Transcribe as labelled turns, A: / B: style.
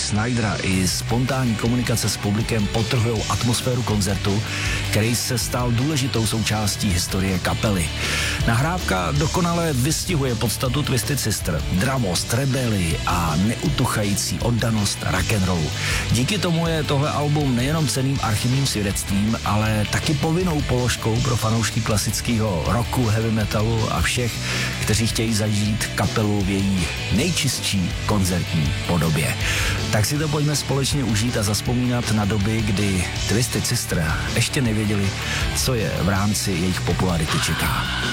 A: Snydera i spontánní komunikace s publikem podtrhují atmosféru koncertu, který se stal důležitou součástí historie kapely. Nahrávka dokonale vystihuje podstatu Twisted Sister, dravost, rebelii a neutuchající oddanost rock'n'rollu. Díky tomu je tohle album nejenom cenným archivním svědectvím, ale taky povinnou položkou pro fanoušky klasického rocku, heavy metalu a všech, kteří chtějí zažít kapelu v její nejčistší koncertní podobě. Tak si to pojďme společně užít a zazpomínat na doby, kdy Twisted Sister ještě nevěděli, co je v rámci jejich popularity čeká.